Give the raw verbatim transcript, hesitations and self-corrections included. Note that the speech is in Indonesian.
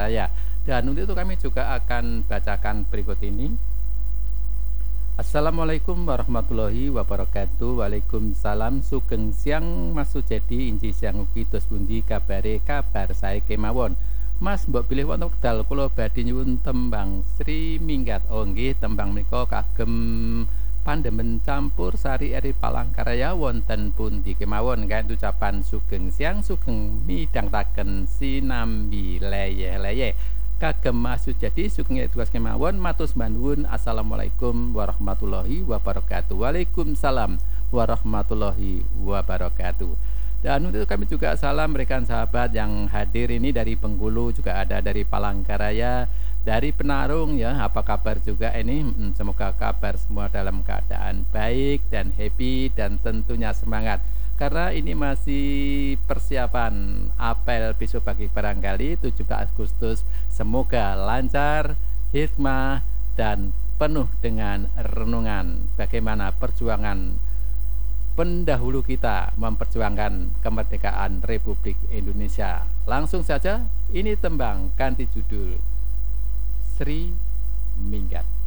Palangkaraya. Dan untuk itu kami juga akan bacakan berikut ini. Assalamualaikum warahmatullahi wabarakatuh. Waalaikumsalam. Sugeng siang Mas Sujedi, inci siang ugi dos pundi kabare, kabar sae kemawon. Mas mbok pilih wonten wekdal kula badhe nyuwun tembang Sri Minggat. Oh nggih, tembang menika kagem pandemen campur sari eri Palangkaraya wonten pundi kemawon. Kanthi ucapan sugeng siang sugeng midhangetaken sinambi leyeh-leyeh kagem Mas Sujedi sugeng tugas kemawon matur nuwun. Assalamualaikum warahmatullahi wabarakatuh. Waalaikumsalam warahmatullahi wabarakatuh. Dan untuk kami juga salam rekan sahabat yang hadir ini dari Bengkulu, juga ada dari Palangkaraya, dari Penarung ya. Apa kabar juga ini? Hmm, semoga kabar semua dalam keadaan baik dan happy dan tentunya semangat. Karena ini masih persiapan apel besok pagi barangkali tujuh belas Agustus. Semoga lancar, hikmah dan penuh dengan renungan bagaimana perjuangan pendahulu kita memperjuangkan kemerdekaan Republik Indonesia. Langsung saja, ini tembang ganti judul Sri Minggat.